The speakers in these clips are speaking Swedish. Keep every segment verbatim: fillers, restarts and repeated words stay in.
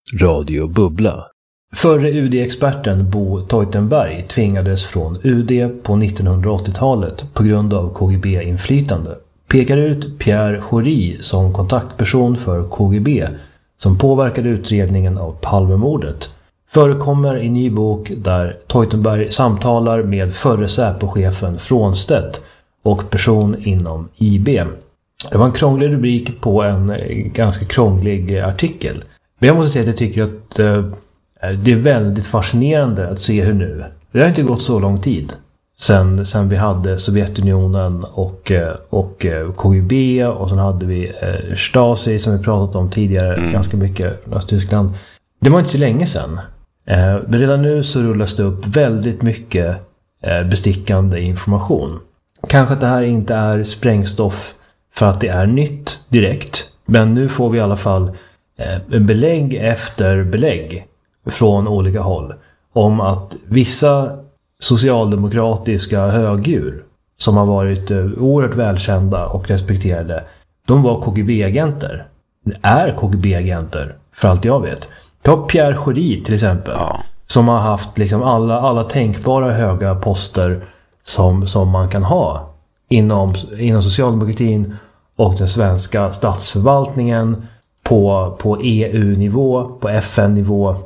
Radio Bubbla. Förre U D-experten Bo Teutenberg tvingades från U D på nittonhundraåttiotalet på grund av K G B-inflytande. Pekar ut Pierre Schori som kontaktperson för K G B som påverkade utredningen av Palmemordet. Förekommer i ny bok där Teutenberg samtalar med förre Säpo-chefen Frånstedt och person inom I B. Det var en krånglig rubrik på en ganska krånglig artikel. Men jag måste säga att jag tycker att eh, det är väldigt fascinerande att se hur nu. Det har inte gått så lång tid sen, sen vi hade Sovjetunionen och, och K G B, och sen hade vi eh, Stasi som vi pratat om tidigare mm. ganska mycket, Östtyskland. Det var inte så länge sedan. Eh, men redan nu så rullas det upp väldigt mycket eh, bestickande information. Kanske att det här inte är sprängstoff för att det är nytt direkt, men nu får vi i alla fall eh, belägg efter belägg från olika håll om att vissa socialdemokratiska högdjur som har varit eh, oerhört välkända och respekterade, de var K G B-agenter. Är K G B-agenter, för allt jag vet. Ta Pierre Schori till exempel, ja. Som har haft liksom alla, alla tänkbara höga poster som, som man kan ha inom, inom socialdemokratin och den svenska statsförvaltningen på, på E U-nivå, på F N-nivå.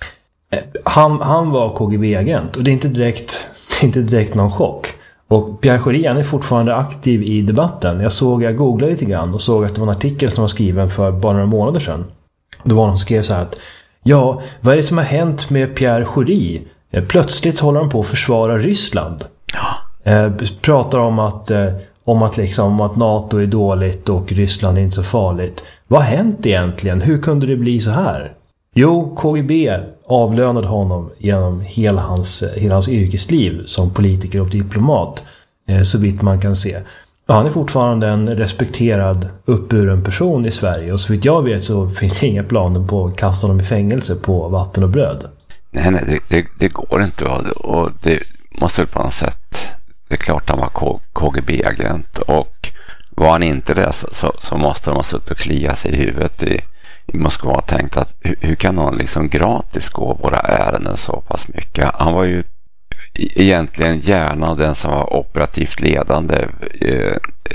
Han, han var K G B-agent, och det är inte direkt, det är inte direkt någon chock. Och Pierre Schori är fortfarande aktiv i debatten. Jag såg, jag googlade lite grann och såg att det var en artikel som var skriven för bara några månader sedan. Det var någon som skrev så här att ja, vad är det som har hänt med Pierre Schori? Plötsligt håller han på att försvara Ryssland. Ja. Eh, pratar om att, eh, om, att liksom, om att NATO är dåligt och Ryssland är inte så farligt. Vad har hänt egentligen? Hur kunde det bli så här? Jo, K G B avlönade honom genom hela hans, hela hans yrkesliv som politiker och diplomat, eh, så vitt man kan se. Och han är fortfarande en respekterad, uppburen person i Sverige, och så vitt jag vet så finns det inga planer på att kasta honom i fängelse på vatten och bröd. Nej, nej det, det, det går inte, och det måste på något sätt, det är klart han var K- KGB-agent, och var han inte det så, så, så måste de ha suttit och klia sig i huvudet i i Moskva och tänkt att hur, hur kan någon liksom gratis gå våra ärenden så pass mycket? Han var ju egentligen gärna den som var operativt ledande eh,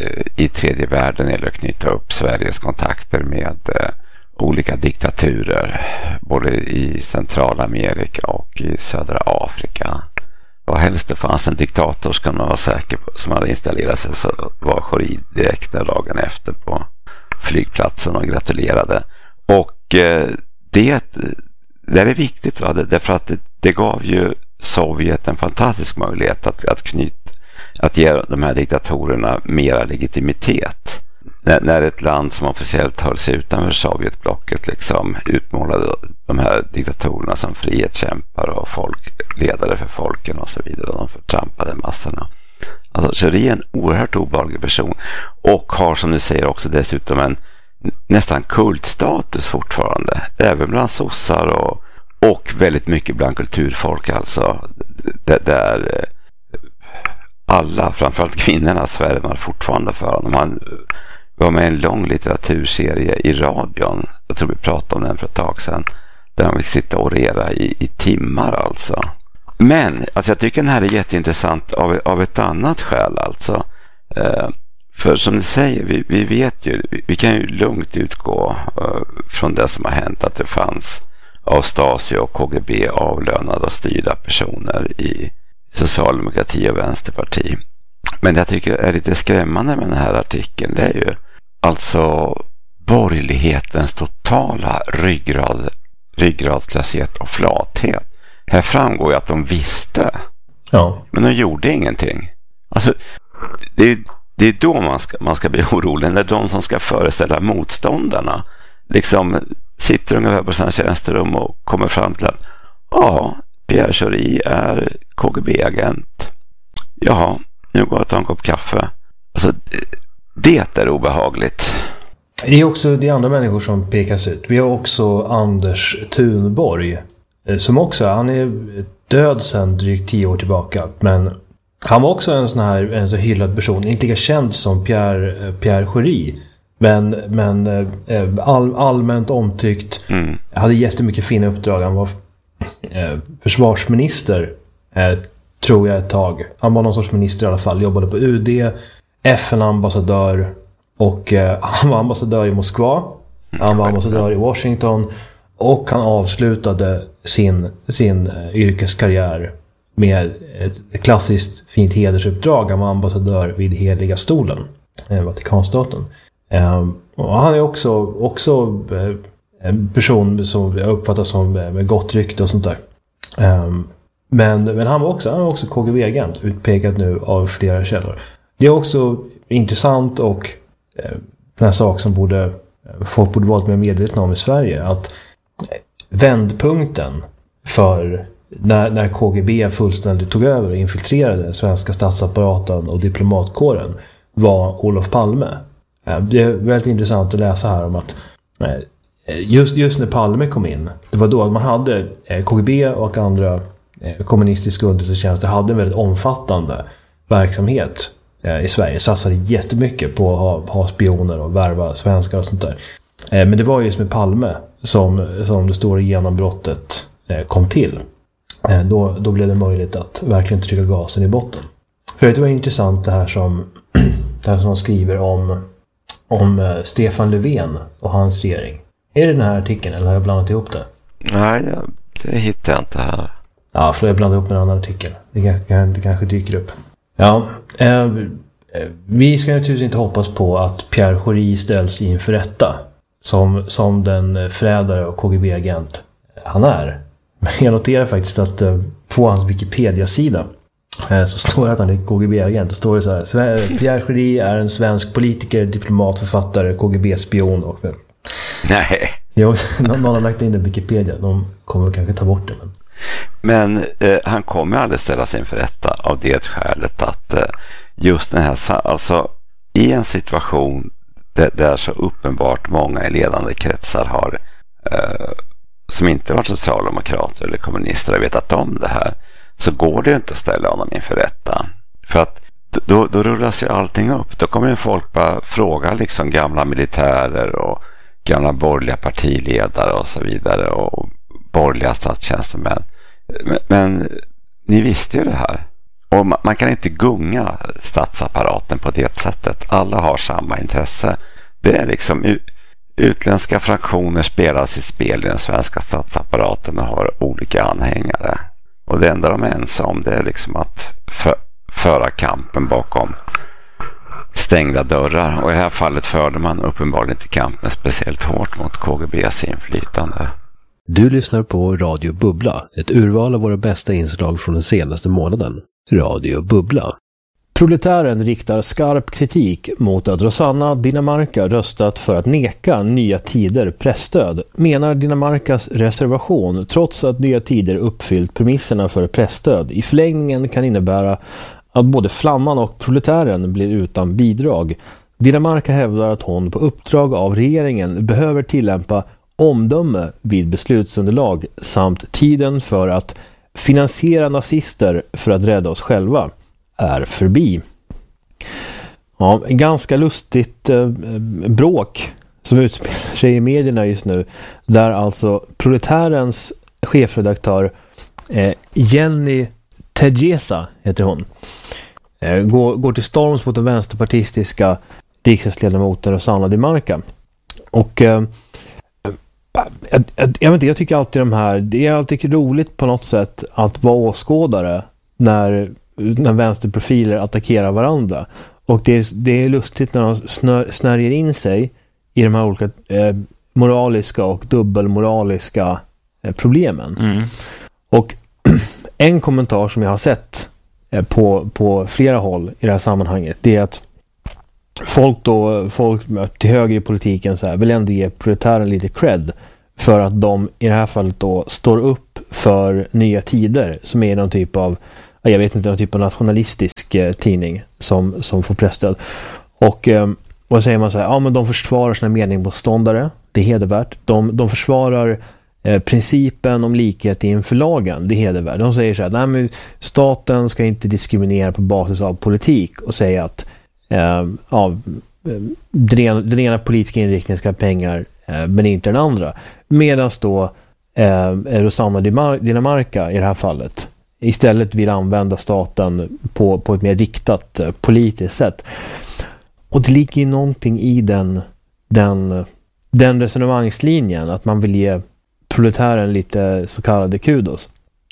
i tredje världen eller att knyta upp Sveriges kontakter med eh, olika diktaturer både i Centralamerika och i södra Afrika. Vad helst det fanns en diktator ska man vara säker på, som hade installerat sig, så var Schori direkt där dagen efter på flygplatsen och gratulerade. Och eh, det, det är viktigt, va? Därför att det, det gav ju Sovjet en fantastisk möjlighet att, att, knyta, att ge de här diktatorerna mera legitimitet. När, när ett land som officiellt höll sig utanför Sovjetblocket liksom utmålade de här diktatorerna som frihetskämpar och folk, ledare för folken och så vidare, och de förtrampade massorna. Alltså Schori är en oerhört obehaglig person och har, som du säger, också dessutom en nästan kultstatus fortfarande, även bland sossar och, och väldigt mycket bland kulturfolk, alltså där, där alla, framförallt kvinnorna, svärmar fortfarande för honom. Han var med i en lång litteraturserie i radion, jag tror vi pratade om den för ett tag sedan, där han fick sitta och orera i, i timmar alltså. Men alltså, jag tycker den här är jätteintressant av, av ett annat skäl alltså. Eh, för som du säger, vi, vi vet ju, vi, vi kan ju lugnt utgå eh, från det som har hänt, att det fanns av Stasi och K G B avlönade och styrda personer i socialdemokrati och vänsterparti. Men det jag tycker är lite skrämmande med den här artikeln, det är ju alltså borgerlighetens totala ryggrad, ryggradslöshet och flathet. Här framgår ju att de visste. Ja. Men de gjorde ingenting. Alltså, det är, det är då man ska, man ska bli orolig. När de som ska föreställa motståndarna liksom sitter ungefär på sina tjänsterum och kommer fram till att ja, Pierre Schori är K G B-agent. Jaha, nu går jag att ta en kopp kaffe. Alltså, det är obehagligt. Det är också det är andra människor som pekas ut. Vi har också Anders Thunborg, som också, han är död sedan drygt tio år tillbaka, men han var också en sån här en så hyllad person, inte lika känd som Pierre, Pierre Schori, Men, men eh, all, allmänt omtyckt. Mm. Hade jättemycket fina uppdrag. Han var eh, försvarsminister eh, tror jag ett tag. Han var någon sorts minister i alla fall. Jobbade på U D, F N-ambassadör och eh, han var ambassadör i Moskva. Han var ambassadör i Washington och han avslutade sin, sin uh, yrkeskarriär med ett klassiskt fint hedersuppdrag. Han var ambassadör vid Heliga stolen, eh, Vatikanstaten. Eh, och han är också, också eh, en person som jag uppfattar som eh, med gott rykte och sånt där. Eh, men, men han var också, han var också K G B-agent, utpekad nu av flera källor. Det är också intressant och eh, en sak som borde folk borde vara mer medvetna om i Sverige, att vändpunkten för när, när K G B fullständigt tog över och infiltrerade svenska statsapparaten och diplomatkåren var Olof Palme. Det är väldigt intressant att läsa här om att just, just när Palme kom in, det var då att man hade K G B och andra kommunistiska underrättelsetjänster hade en väldigt omfattande verksamhet i Sverige, satsade jättemycket på att ha, ha spioner och värva svenskar och sånt där. Eh, men det var just med Palme som, som det stora genombrottet eh, kom till. Eh, då, då blev det möjligt att verkligen trycka gasen i botten. För det var intressant det här som, det här som de skriver om, om eh, Stefan Löfven och hans regering. Är det den här artikeln eller har jag blandat ihop det? Nej, det hittar jag inte här. Ja, för jag blandade ihop med en annan artikel. Det kanske, det kanske dyker upp. Ja, eh, vi ska naturligtvis inte hoppas på att Pierre Schori ställs inför rätta som, som den förrädare och K G B-agent han är. Men jag noterar faktiskt att eh, på hans Wikipedia-sida eh, så står det att han är K G B-agent. Det står det så här: Pierre Schori är en svensk politiker, diplomat, författare, K G B-spion och... Nej. Jo, någon har lagt in det i Wikipedia. De kommer kanske ta bort det, men... Men eh, han kommer aldrig ställas inför rätta av det skälet att eh, just den här, alltså i en situation där, där så uppenbart många i ledande kretsar har eh, som inte varit socialdemokrater eller kommunister har vetat om det här, så går det inte att ställa honom inför rätta. För att då, då rullas ju allting upp. Då kommer ju folk bara fråga liksom gamla militärer och gamla borgerliga partiledare och så vidare och borgerliga statstjänstemän. Men, men ni visste ju det här. Och man, man kan inte gunga statsapparaten på det sättet. Alla har samma intresse. Det är liksom u- utländska fraktioner spelar sitt spel i den svenska statsapparaten och har olika anhängare. Och det enda de är ense om det är liksom att för, föra kampen bakom stängda dörrar. Och i det här fallet förde man uppenbarligen inte kampen speciellt hårt mot K G B:s inflytande. Du lyssnar på Radio Bubbla, ett urval av våra bästa inslag från den senaste månaden. Radio Bubbla. Proletären riktar skarp kritik mot att Rosanna Dinamarca röstat för att neka Nya Tider pressstöd, menar Dinamarcas reservation, trots att Nya Tider uppfyllt premisserna för pressstöd. I förlängningen kan innebära att både Flamman och Proletären blir utan bidrag. Dinamarca hävdar att hon på uppdrag av regeringen behöver tillämpa omdöme vid beslutsunderlag samt tiden för att finansiera nazister för att rädda oss själva är förbi. Ja, ganska lustigt eh, bråk som utspelar sig i medierna just nu, där alltså Proletärens chefredaktör eh, Jenny Tegesa heter hon eh, går, går till storms mot den vänsterpartistiska riksdagsledamoten Rosanna Dinamarca. Och eh, jag, jag, jag vet inte, jag tycker alltid de här, det är alltid roligt på något sätt att vara åskådare när, när vänsterprofiler attackerar varandra. Och det är, det är lustigt när de snör, snärjer in sig i de här olika eh, moraliska och dubbelmoraliska eh, problemen. Mm. Och en kommentar som jag har sett eh, på, på flera håll i det här sammanhanget, det är att folk då, folk till höger i politiken så här, vill ändå ge proletären lite cred för att de i det här fallet då står upp för Nya Tider, som är någon typ av, jag vet inte, någon typ av nationalistisk eh, tidning som, som får pressstöd. Och eh, vad säger man så här, ja men de försvarar sina meningsmotståndare, det är hedervärt. De, de försvarar eh, principen om likhet inför lagen, det är hedervärt. De säger så här, nej men staten ska inte diskriminera på basis av politik och säga att Uh, ja, den ena, den ena politiska inriktningen ska ha pengar eh, men inte den andra. Medan då eh, Rossana Dinamarca i det här fallet istället vill använda staten på, på ett mer riktat eh, politiskt sätt. Och det ligger ju någonting i den, den, den resonemangslinjen att man vill ge proletären lite så kallade kudos.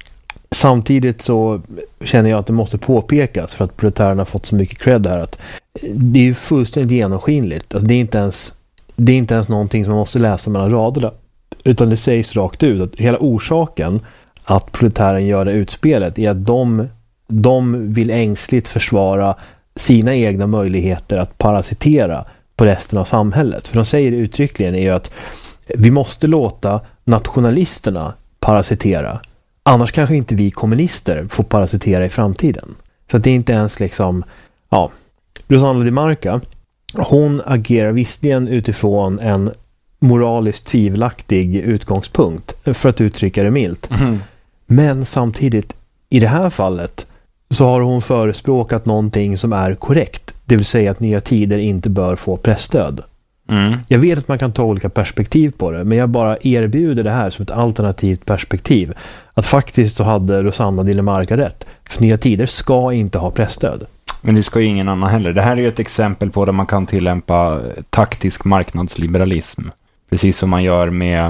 Samtidigt så känner jag att det måste påpekas för att proletären har fått så mycket cred här att det är ju fullständigt genomskinligt. Alltså det är inte ens, det är inte ens någonting som man måste läsa mellan raderna. Utan det sägs rakt ut att hela orsaken att proletären gör det utspelet är att de, de vill ängsligt försvara sina egna möjligheter att parasitera på resten av samhället. För de säger det uttryckligen är ju att vi måste låta nationalisterna parasitera. Annars kanske inte vi kommunister får parasitera i framtiden. Så att det är inte ens liksom, ja, Rossana Dinamarca, hon agerar visserligen utifrån en moraliskt tvivelaktig utgångspunkt, för att uttrycka det milt. Mm. Men samtidigt, i det här fallet, så har hon förespråkat någonting som är korrekt. Det vill säga att Nya Tider inte bör få pressstöd. Mm. Jag vet att man kan ta olika perspektiv på det, men jag bara erbjuder det här som ett alternativt perspektiv. Att faktiskt så hade Rossana Dinamarca rätt. För Nya Tider ska inte ha pressstöd. Men det ska ju ingen annan heller. Det här är ju ett exempel på där man kan tillämpa taktisk marknadsliberalism. Precis som man gör med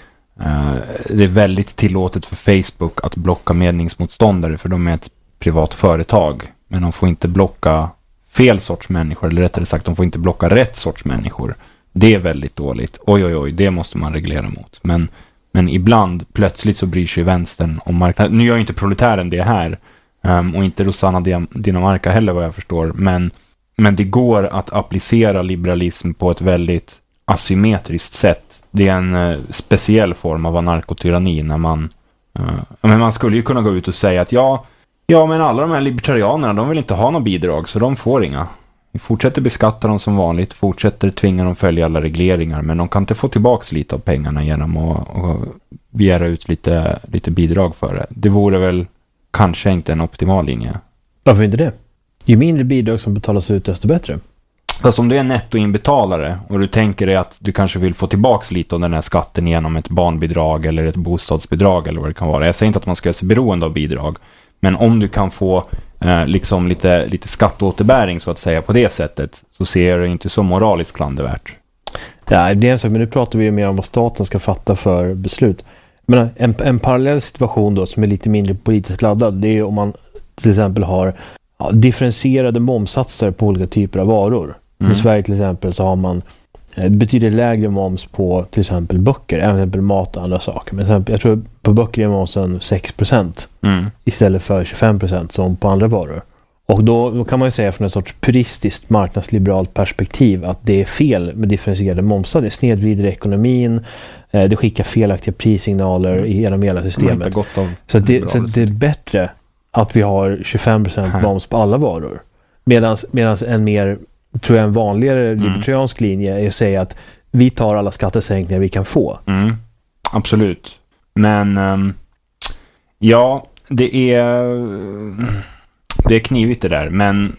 eh, det är väldigt tillåtet för Facebook att blocka meningsmotståndare för de är ett privat företag. Men de får inte blocka fel sorts människor, eller rättare sagt de får inte blocka rätt sorts människor. Det är väldigt dåligt. Oj oj oj, det måste man reglera mot. Men, men ibland plötsligt så bryr sig vänstern om marknaden. Nu gör ju inte proletären det här um, och inte Rossana Dinamarca heller vad jag förstår. Men, men det går att applicera liberalism på ett väldigt asymmetriskt sätt. Det är en uh, speciell form av anarkotyranni när man uh, men man skulle ju kunna gå ut och säga att ja Ja, men alla de här libertarianerna, de vill inte ha någon bidrag, så de får inga. Vi fortsätter beskatta dem som vanligt, fortsätter tvinga dem följa alla regleringar, men de kan inte få tillbaka lite av pengarna genom att, att begära ut lite, lite bidrag för det. Det vore väl kanske inte en optimal linje. Varför inte det? Ju mindre bidrag som betalas ut, desto bättre. Fast om du är nettoinbetalare och du tänker dig att du kanske vill få tillbaka lite av den här skatten genom ett barnbidrag eller ett bostadsbidrag eller vad det kan vara. Jag säger inte att man ska se beroende av bidrag. Men om du kan få eh, liksom lite, lite skatteåterbäring så att säga på det sättet, så ser jag det inte så moraliskt klandervärt. Ja, det är en sak, men nu pratar vi ju mer om vad staten ska fatta för beslut. Men en, en parallell situation då som är lite mindre politiskt laddad, det är om man till exempel har ja, differentierade momssatser på olika typer av varor. Mm. I Sverige till exempel så har man betydligt lägre moms på till exempel böcker, även exempel mat och andra saker. Men exempel, jag tror på böcker är momsen sex procent mm. istället för tjugofem procent som på andra varor. Och då, då kan man ju säga från en sorts puristiskt marknadsliberalt perspektiv att det är fel med differentierade momsar. Det snedvrider ekonomin, det skickar felaktiga prissignaler mm. genom hela systemet. Så, det, så det är bättre att vi har tjugofem procent moms på alla varor. Medan en mer, tror jag, en vanligare mm. libertariansk linje är att säga att vi tar alla skattesänkningar vi kan få. Mm. Absolut. Men um, ja, det är det är knivigt det där, men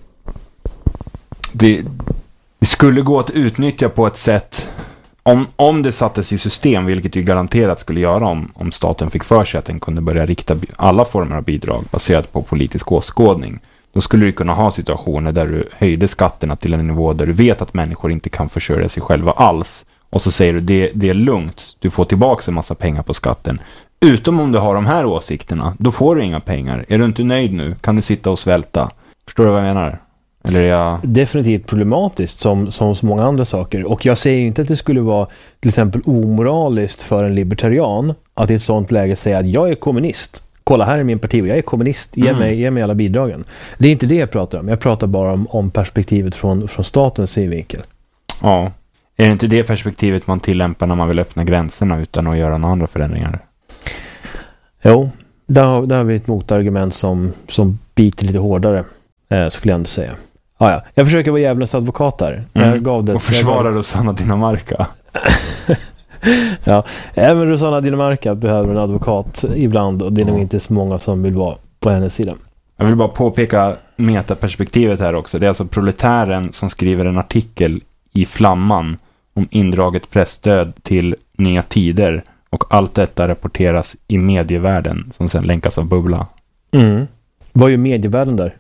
det, det skulle gå att utnyttja på ett sätt om, om det sattes i system, vilket ju garanterat skulle göra om, om staten fick för sig att den kunde börja rikta alla former av bidrag baserat på politisk åskådning. Då skulle du kunna ha situationer där du höjde skatterna till en nivå där du vet att människor inte kan försörja sig själva alls. Och så säger du, det, det är lugnt, du får tillbaka en massa pengar på skatten. Utom om du har de här åsikterna, då får du inga pengar. Är du inte nöjd nu, kan du sitta och svälta. Förstår du vad jag menar? Eller är jag... Definitivt problematiskt som, som så många andra saker. Och jag säger inte att det skulle vara till exempel omoraliskt för en libertarian att i ett sånt läge säga att jag är kommunist. Kolla, här är min parti och jag är kommunist. Ge, mm. mig, ge mig alla bidragen. Det är inte det jag pratar om. Jag pratar bara om, om perspektivet från, från statens synvinkel. Ja. Är det inte det perspektivet man tillämpar när man vill öppna gränserna utan att göra några andra förändringar? Jo, där har, där har vi ett motargument som, som biter lite hårdare, eh, skulle jag ändå säga. Ah, ja. Jag försöker vara jävlens advokat där. Mm. Jag gav det, och försvara gav... Rossana Dinamarca. Ja, även Rossana Dinamarca behöver en advokat ibland och det är nog inte så många som vill vara på hennes sida. Jag vill bara påpeka metaperspektivet här också. Det är alltså proletären som skriver en artikel i Flamman om indraget pressstöd till Nya Tider, och allt detta rapporteras i medievärlden som sen länkas av Bubbla. Mm. Vad är ju medievärlden där?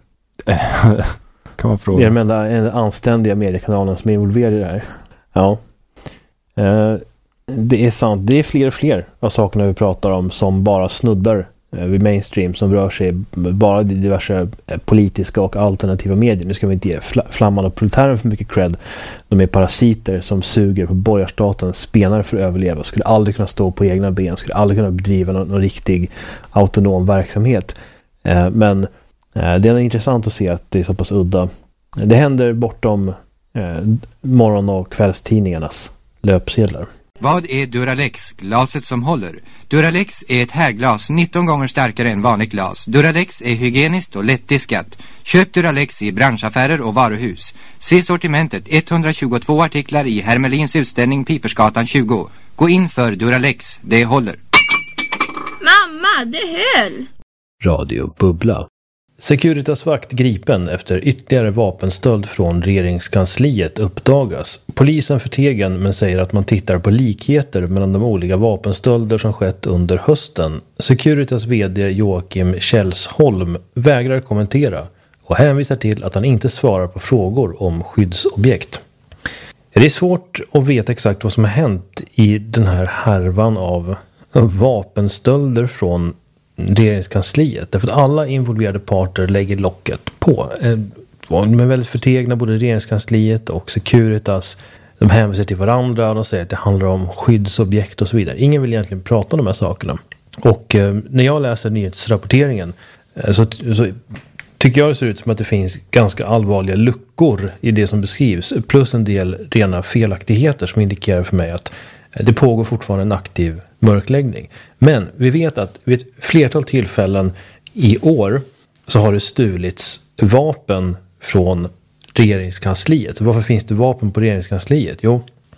Kan man fråga. Det är den enda en anständiga mediekanalen som är involverad i det här. Ja. Eh, det är sant. Det är fler och fler av sakerna vi pratar om som bara snuddar eh, vid mainstream, som rör sig bara i diverse eh, politiska och alternativa medier. Nu ska vi inte ge fl- Flamman och proletären för mycket cred. De är parasiter som suger på borgarstatens spenar för att överleva. Skulle aldrig kunna stå på egna ben. Skulle aldrig kunna bedriva någon, någon riktig autonom verksamhet. Eh, men eh, det är intressant att se att det är så pass udda. Det händer bortom eh, morgon- och kvällstidningarnas löpsedlar. Vad är Duralex, glaset som håller? Duralex är ett härglas nitton gånger starkare än vanligt glas. Duralex är hygieniskt och lättdiskat. Köp Duralex i branschaffärer och varuhus. Se sortimentet, etthundratjugotvå artiklar i Hermelins utställning Pipersgatan tjugo. Gå in för Duralex, det håller. Mamma, det höll! Radio Bubbla. Securitas-vakt gripen efter ytterligare vapenstöld från regeringskansliet uppdagas. Polisen förtegen men säger att man tittar på likheter mellan de olika vapenstölder som skett under hösten. Securitas vd Joakim Källsholm vägrar kommentera och hänvisar till att han inte svarar på frågor om skyddsobjekt. Det är svårt att veta exakt vad som har hänt i den här härvan av vapenstölder från regeringskansliet, därför att alla involverade parter lägger locket på. De är väldigt förtegna, både regeringskansliet och Securitas. De hänvisar till varandra och de säger att det handlar om skyddsobjekt och så vidare. Ingen vill egentligen prata om de här sakerna. Och eh, när jag läser nyhetsrapporteringen eh, så, så tycker jag det ser ut som att det finns ganska allvarliga luckor i det som beskrivs, plus en del rena felaktigheter som indikerar för mig att det pågår fortfarande en aktiv mörkläggning. Men vi vet att vid ett flertal tillfällen i år så har det stulits vapen från regeringskansliet. Varför finns det vapen på regeringskansliet? Jo,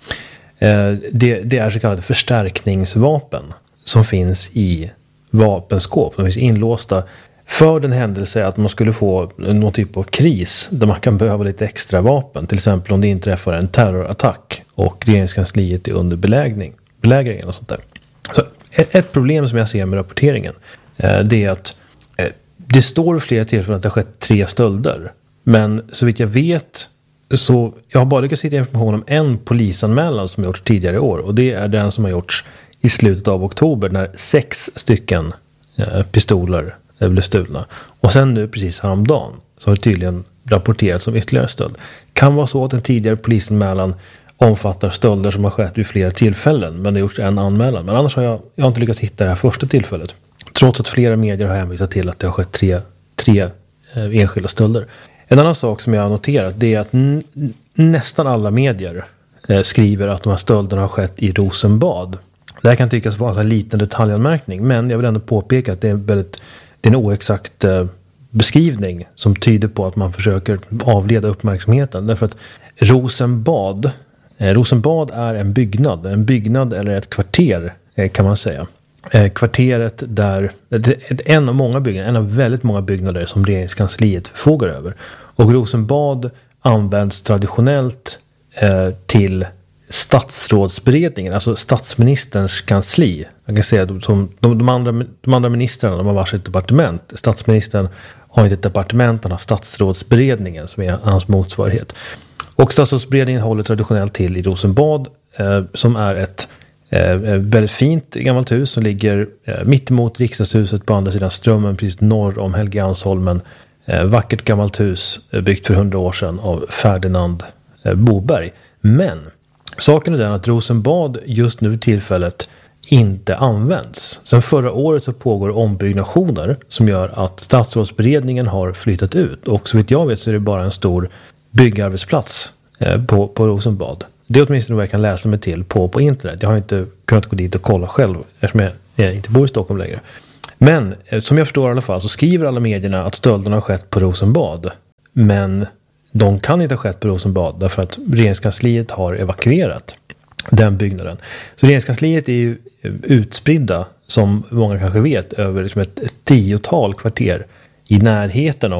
det, det är så kallade förstärkningsvapen som finns i vapenskåp. De finns inlåsta för den händelse att man skulle få någon typ av kris där man kan behöva lite extra vapen. Till exempel om det inträffar en terrorattack och regeringskansliet är under belägring, belägringen och sånt där. Så ett, ett problem som jag ser med rapporteringen eh, det är att eh, det står flera tillfällen att det har skett tre stölder. Men så vitt jag vet så jag har bara lyckats hitta information om en polisanmälan som gjorts tidigare i år. Och det är den som har gjorts i slutet av oktober när sex stycken eh, pistoler blev stulna. Och sen nu precis häromdagen så har det tydligen rapporterats som ytterligare stöld. Kan vara så att en tidigare polisanmälan omfattar stölder som har skett vid flera tillfällen, men det har gjorts en anmälan. Men annars har jag, jag har inte lyckats hitta det här första tillfället. Trots att flera medier har hänvisat till att det har skett tre, tre eh, enskilda stölder. En annan sak som jag har noterat det är att n- nästan alla medier eh, skriver att de här stölderna har skett i Rosenbad. Det här kan tyckas vara en liten detaljanmärkning, men jag vill ändå påpeka att det är väldigt det är en oexakt eh, beskrivning som tyder på att man försöker avleda uppmärksamheten. Därför att Rosenbad, eh, Rosenbad är en byggnad. En byggnad eller ett kvarter eh, kan man säga. Eh, kvarteret där, ett, en av många byggnader, en av väldigt många byggnader som regeringskansliet förfogar över. Och Rosenbad används traditionellt eh, till statsrådsberedningen, alltså statsministerns kansli. Jag kan säga att de, de, de, andra, de andra ministrarna de har varsitt departement. Statsministern har inte ett departement, han har statsrådsberedningen som är hans motsvarighet. Och statsrådsberedningen håller traditionellt till i Rosenbad eh, som är ett eh, väldigt fint gammalt hus som ligger eh, mitt emot riksdagshuset på andra sidan Strömmen, precis norr om Helgeandsholmen. Eh, vackert gammalt hus eh, byggt för hundra år sedan av Ferdinand eh, Boberg. Men saken är den att Rosenbad just nu i tillfället inte används. Sen förra året så pågår ombyggnationer som gör att statsrådsberedningen har flyttat ut. Och så vitt jag vet så är det bara en stor byggarbetsplats eh, på, på Rosenbad. Det är åtminstone vad jag kan läsa mig till på, på internet. Jag har inte kunnat gå dit och kolla själv eftersom jag, jag inte bor i Stockholm längre. Men eh, som jag förstår i alla fall så skriver alla medierna att stölderna har skett på Rosenbad. Men de kan inte ha skett på Rosenbad därför att regeringskansliet har evakuerat den byggnaden. Så regeringskansliet är ju utspridda, som många kanske vet, över liksom ett, ett tiotal kvarter i närheten av,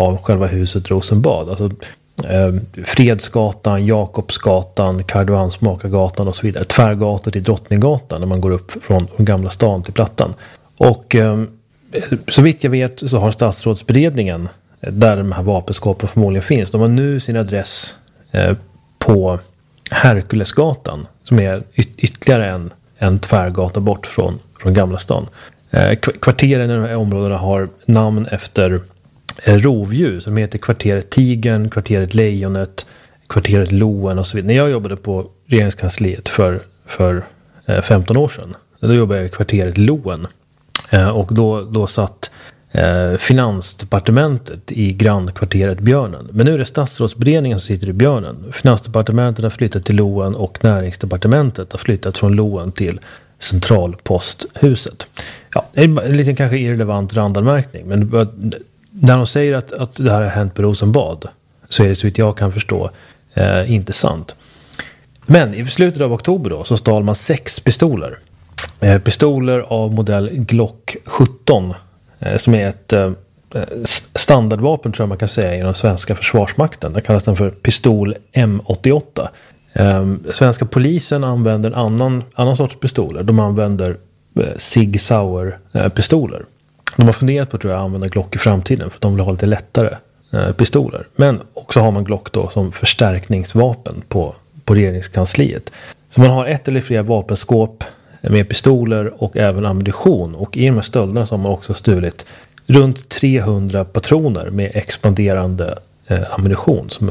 av själva huset Rosenbad. Alltså eh, Fredsgatan, Jakobsgatan, Kardoansmakargatan och så vidare. Tvärgator till Drottninggatan när man går upp från, från Gamla stan till Plattan. Och eh, så vitt jag vet så har statsrådsberedningen, där de här vapenskåpen förmodligen finns, de har nu sin adress eh, på Herkulesgatan, som är yt- ytterligare en, en tvärgata bort från, från Gamla stan. Eh, kvarteren i de här områdena har namn efter eh, rovdjur som heter kvarteret Tigern, kvarteret Lejonet, kvarteret Loen och så vidare. När jag jobbade på regeringskansliet för, för eh, femton år sedan, då jobbade jag i kvarteret Loen. Eh, och då, då satt eh, Finansdepartementet i grannkvarteret Björnen. Men nu är det statsrådsberedningen som sitter i Björnen. Finansdepartementet har flyttat till Loen och näringsdepartementet har flyttat från Loen till Centralposthuset. Ja, det är en liten kanske irrelevant randanmärkning. Men när de säger att, att det här har hänt på Rosenbad så är det så vitt jag kan förstå eh, inte sant. Men i slutet av oktober då så stal man sex pistoler. Eh, pistoler av modell Glock sjutton. Eh, som är ett eh, standardvapen tror jag man kan säga inom svenska försvarsmakten. Det kallas den för pistol M åttioåtta. Eh, svenska polisen använder en annan, annan sorts pistoler. De använder eh, Sig Sauer eh, pistoler. De har funderat på tror jag, att använda Glock i framtiden för att de vill ha lite lättare eh, pistoler. Men också har man Glock då som förstärkningsvapen på, på regeringskansliet. Så man har ett eller flera vapenskåp med pistoler och även ammunition. Och i de här stölderna så har man också stulit runt trehundra patroner med expanderande eh, ammunition. Som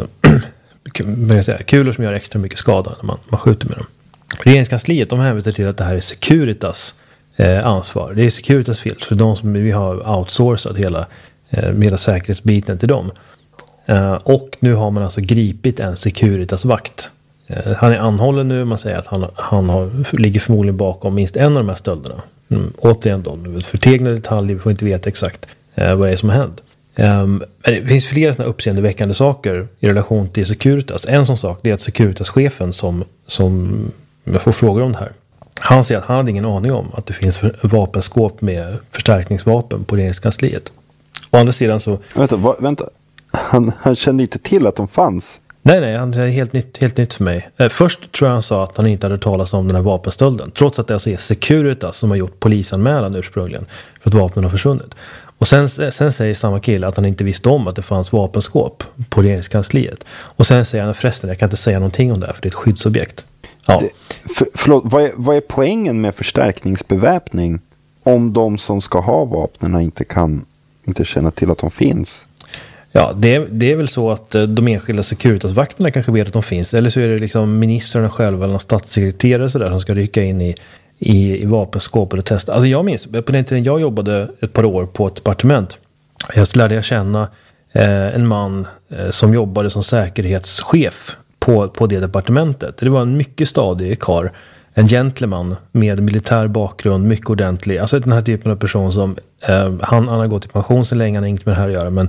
är säga, kulor som gör extra mycket skada när man, man skjuter med dem. Regeringskansliet de hänvisar till att det här är Securitas eh, ansvar. Det är Securitas fel för de som vi har outsourcat hela, eh, hela säkerhetsbiten till dem. Eh, och nu har man alltså gripit en Securitas vakt. Eh, han är anhållen nu. Man säger att han, han har, ligger förmodligen bakom minst en av de här stölderna. Mm, återigen då, med förtegnade detaljer. Vi får inte veta exakt eh, vad det är som har hänt. Um, det finns flera sådana uppseendeväckande saker i relation till Securitas. En sån sak det är att Securitas-chefen som, som jag får frågor om det här. Han säger att han hade ingen aning om att det finns vapenskåp med förstärkningsvapen på regeringskansliet. Å andra sidan så... Vänta, va, vänta. Han, han kände inte till att de fanns? Nej, nej, han säger helt nytt, helt nytt för mig. Eh, först tror jag han sa att han inte hade talat om den här vapenstölden. Trots att det alltså är Securitas som har gjort polisanmälan ursprungligen för att vapnen har försvunnit. Och sen, sen säger samma kille att han inte visste om att det fanns vapenskåp på regeringskansliet. Och sen säger han förresten, jag kan inte säga någonting om det här för det är ett skyddsobjekt. Ja. Det, för, förlåt, vad är, vad är poängen med förstärkningsbeväpning om de som ska ha vapnen inte kan inte känna till att de finns? Ja, det, det är väl så att de enskilda Securitas-vakterna kanske vet att de finns. Eller så är det liksom ministrarna själva eller någon statssekreterare så där, som ska rycka in i I, i vapenskåpet och testa. Alltså jag minns, på den tiden jag jobbade ett par år på ett departement. Jag lärde jag känna eh, en man eh, som jobbade som säkerhetschef på, på det departementet. Det var en mycket stadig karl. En gentleman med militär bakgrund, mycket ordentlig. Alltså den här typen av person som, eh, han, han har gått i pension så länge, han har inget med det här att göra. Men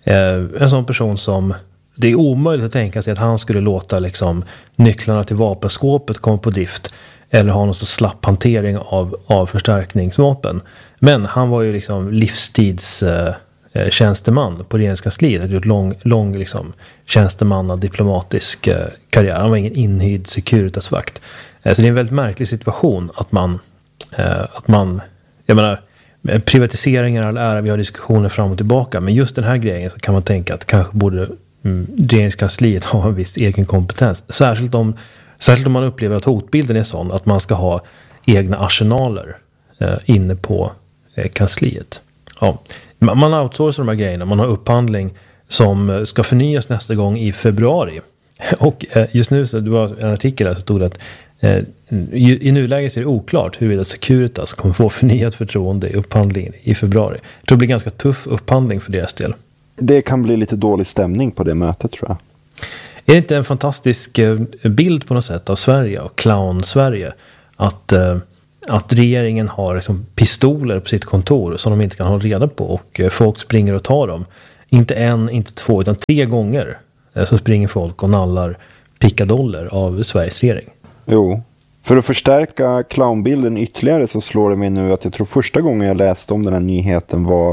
eh, en sån person som, det är omöjligt att tänka sig att han skulle låta liksom nycklarna till vapenskåpet komma på drift. Eller ha någon så slapp hantering av, av förstärkningsvapen. Men han var ju liksom livstids eh, tjänsteman på regeringskansliet. Han gjort lång, lång liksom, tjänstemanna diplomatisk eh, karriär. Han var ingen inhyrd Securitas-vakt. Eh, så det är en väldigt märklig situation att man, eh, att man, jag menar, privatiseringar all ära, vi har diskussioner fram och tillbaka. Men just den här grejen så kan man tänka att kanske borde mm, regeringskansliet ha en viss egen kompetens. Särskilt om Särskilt om man upplever att hotbilden är sån att man ska ha egna arsenaler eh, inne på eh, kansliet. Ja. Man outsourcar de här grejerna. Man har upphandling som ska förnyas nästa gång i februari. Och eh, just nu så det var en artikel där så stod det att eh, i, i nuläget är det oklart huruvida Securitas kommer få förnyat förtroende i upphandlingen i februari. Jag tror det blir ganska tuff upphandling för deras del. Det kan bli lite dålig stämning på det mötet tror jag. Är det inte en fantastisk bild på något sätt av Sverige och clown-Sverige att, att regeringen har liksom pistoler på sitt kontor som de inte kan hålla reda på och folk springer och tar dem. Inte en, inte två utan tre gånger så springer folk och nallar pickadoller av Sveriges regering. Jo, för att förstärka clownbilden ytterligare så slår det mig nu att jag tror första gången jag läste om den här nyheten var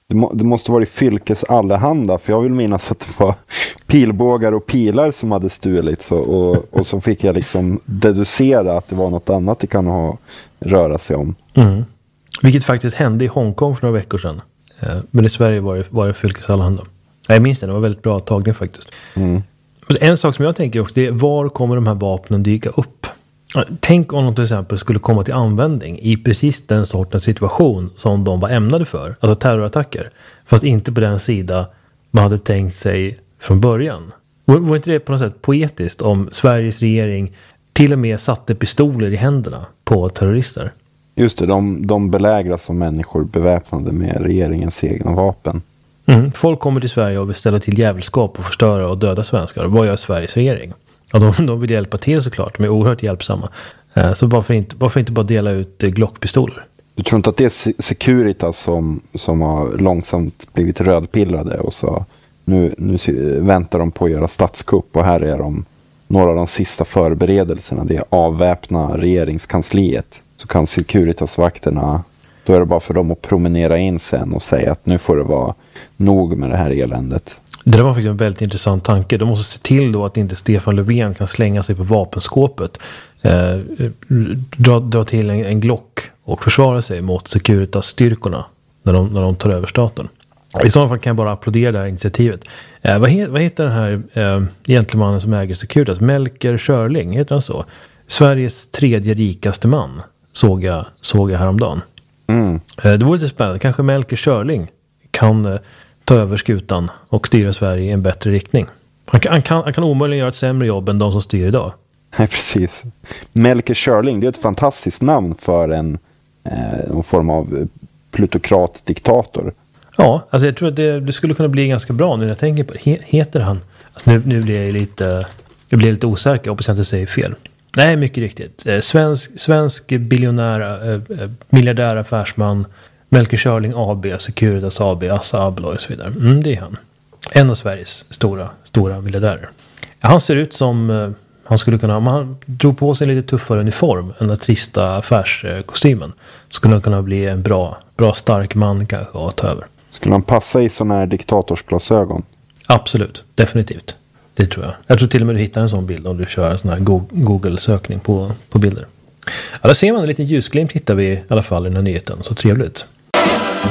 Det, må, det måste vara i Fylkes allehanda, för jag vill minnas att det var pilbågar och pilar som hade stulits och, och, och så fick jag liksom deducera att det var något annat det kan ha röra sig om. Mm. Vilket faktiskt hände i Hongkong för några veckor sedan. Men i Sverige var det, var det Fylkes allehanda. Jag minns det, det var väldigt bra tagning faktiskt. Mm. En sak som jag tänker också, det är var kommer de här vapnen dyka upp? Tänk om de till exempel skulle komma till användning i precis den sortens situation som de var ämnade för. Alltså terrorattacker. Fast inte på den sida man hade tänkt sig från början. Var inte det på något sätt poetiskt om Sveriges regering till och med satte pistoler i händerna på terrorister? Just det, de, de belägras som människor beväpnade med regeringens egna vapen. Mm. Folk kommer till Sverige och vill ställa till jävelskap och förstöra och döda svenskar. Vad gör Sveriges regering? Ja, de, de vill hjälpa till såklart. De är oerhört hjälpsamma. Eh, så varför inte, varför inte bara dela ut eh, Glockpistoler? Du tror inte att det är Securitas som, som har långsamt blivit rödpillrade och så nu, nu väntar de på att göra statskupp och här är de några av de sista förberedelserna. Det är avväpna regeringskansliet. Så kan Securitas-vakterna, då är det bara för dem att promenera in sen och säga att nu får det vara nog med det här eländet. Det var faktiskt en väldigt intressant tanke. De måste se till då att inte Stefan Löfven kan slänga sig på vapenskåpet. Eh, dra, dra till en, en Glock och försvara sig mot Securitas-styrkorna när de, när de tar över staten. I så fall kan jag bara applådera det här initiativet. Eh, vad, he, vad heter den här eh, gentlemannen som äger Securitas? Melker Schörling, heter han så? Sveriges tredje rikaste man såg jag, såg jag häromdagen. Mm. Eh, det vore lite spännande. Kanske Melker Schörling kan eh, ta över skutan och styra Sverige i en bättre riktning. Han kan, han kan, han kan omöjligen göra ett sämre jobb än de som styr idag. Nej, precis. Melker Schörling, det är ett fantastiskt namn för en, eh, en form av plutokrat-diktator. Ja, alltså jag tror att det, det skulle kunna bli ganska bra nu när jag tänker på det. He, heter han? Alltså nu, nu blir jag lite, jag blir lite osäker, jag hoppas jag inte säger fel. Nej, mycket riktigt. Eh, svensk, svensk biljonär, eh, miljardär, affärsman, Melker Schörling A B, Securitas A B, Assa Abloy och så vidare. Mm, det är han. En av Sveriges stora, stora miljardärer. Han ser ut som eh, han skulle kunna, om han drog på sig en lite tuffare uniform än den trista affärskostymen, så skulle han kunna bli en bra, bra stark man kanske att ta över. Skulle han passa i sådana här diktatorsglasögon? Absolut, definitivt. Det tror jag. Jag tror till och med du hittar en sån bild om du kör en sån här Google-sökning på, på bilder. Ja, där ser man en liten ljusglimt hittar vi i alla fall i den här nyheten. Så trevligt.